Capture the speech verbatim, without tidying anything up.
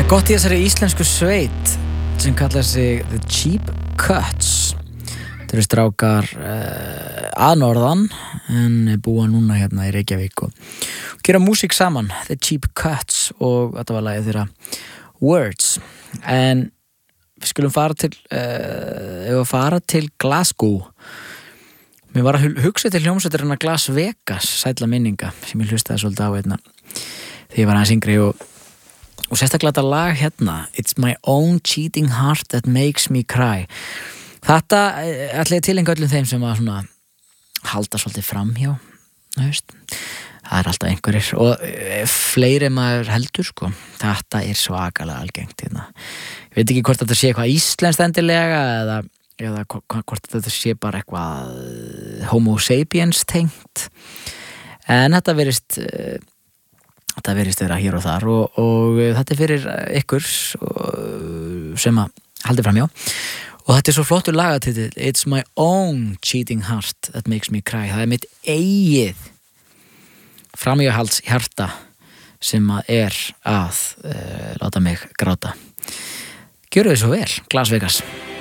Gott í þessari íslensku sveit sem kallar sig The Cheap Cuts. Þetta eru strákar uh, að norðan en búa núna hérna í Reykjavík og, og gera músík saman, The Cheap Cuts, og þetta var lagið þeirra Words. En við skulum fara til uh, ef að fara til Glasgow. Mér var að hugsa til hljómsveitarina Las Vegas, sælla minninga, sem ég hlustaði svolítið á hérna þegar ég var aðeins yngri, og og sérstaklega þetta lag hérna, It's my own cheating heart that makes me cry. Þetta ætla ég til einhver öllum þeim sem að svona halda svolítið framhjá, veist. Það er alltaf einhverjir og fleiri maður heldur, sko. Þetta er svakalega algengt hérna. Ég veit ekki hvort þetta sé eitthvað íslenskt endilega eða, eða hvort þetta sé bara eitthvað homo sapiens tengt, en þetta verist Þetta verðist vera hér og þar og, og þetta er fyrir ykkur sem að haldi framjá. Og þetta er svo flottur lagatitill, It's my own cheating heart that makes me cry. Það er mitt eigið framhjáhalds hjarta sem að er að uh, láta mig gráta. Gjörðu þið svo vel, Las Vegas.